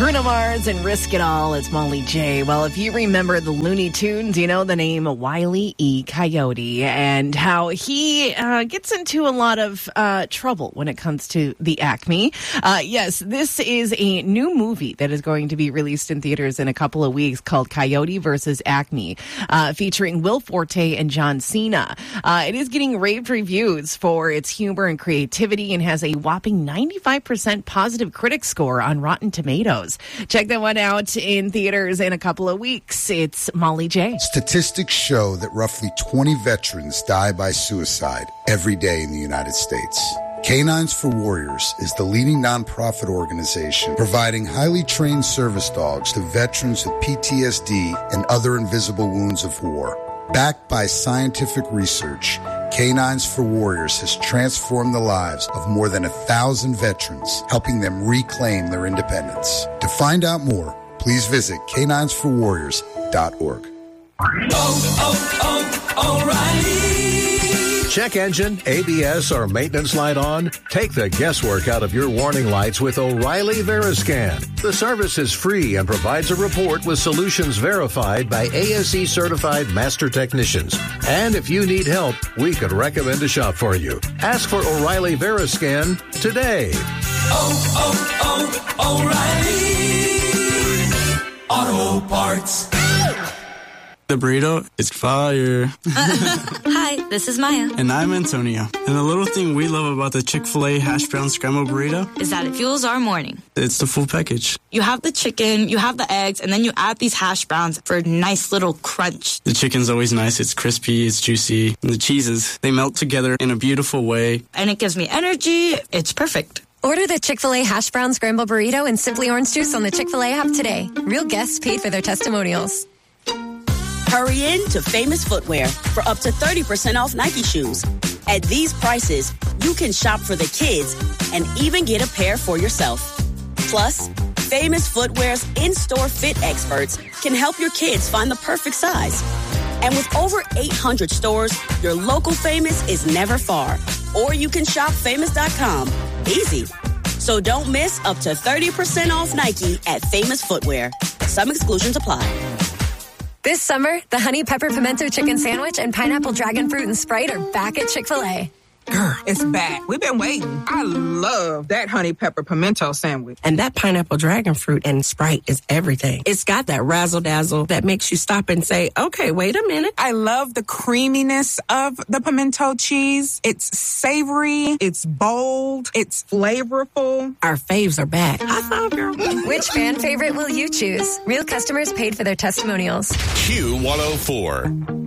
Bruno Mars and Risk It All. It's Molly J. Well, if you remember the Looney Tunes, you know the name Wile E. Coyote and how he gets into a lot of trouble when it comes to the Acme. Yes, this is a new movie that is going to be released in theaters in a couple of weeks called Coyote vs. Acme, featuring Will Forte and John Cena. It is getting rave reviews for its humor and creativity and has a whopping 95% positive critic score on Rotten Tomatoes. Check that one out in theaters in a couple of weeks. It's Molly J. Statistics show that roughly 20 veterans die by suicide every day in the United States. Canines for Warriors is the leading nonprofit organization providing highly trained service dogs to veterans with PTSD and other invisible wounds of war. Backed by scientific research, Canines for Warriors has transformed the lives of more than 1,000 veterans, helping them reclaim their independence. To find out more, please visit caninesforwarriors.org. O'Reilly. Check engine, ABS, or maintenance light on? Take the guesswork out of your warning lights with O'Reilly Veriscan. The service is free and provides a report with solutions verified by ASE certified master technicians. And if you need help, we could recommend a shop for you. Ask for O'Reilly Veriscan today. O'Reilly Auto Parts. The burrito is fire. Hi, this is Maya. And I'm Antonio. And the little thing we love about the Chick-fil-A hash brown scrambled burrito is that it fuels our morning. It's the full package. You have the chicken, you have the eggs, and then you add these hash browns for a nice little crunch. The chicken's always nice. It's crispy, it's juicy. And the cheeses, they melt together in a beautiful way. And it gives me energy. It's perfect. Order the Chick-fil-A hash brown scrambled burrito and Simply Orange Juice on the Chick-fil-A app today. Real guests paid for their testimonials. Hurry in to Famous Footwear for up to 30% off Nike shoes. At these prices, you can shop for the kids and even get a pair for yourself. Plus, Famous Footwear's in-store fit experts can help your kids find the perfect size. And with over 800 stores, your local Famous is never far. Or you can shop famous.com. Easy. So don't miss up to 30% off Nike at Famous Footwear. Some exclusions apply. This summer, the Honey Pepper Pimento Chicken Sandwich and Pineapple Dragon Fruit and Sprite are back at Chick-fil-A. Girl, it's back. We've been waiting. I love that Honey Pepper Pimento sandwich. And that Pineapple Dragon Fruit and Sprite is everything. It's got that razzle-dazzle that makes you stop and say, okay, wait a minute. I love the creaminess of the pimento cheese. It's savory. It's bold. It's flavorful. Our faves are back. High five, girl. Which fan favorite will you choose? Real customers paid for their testimonials. Q104.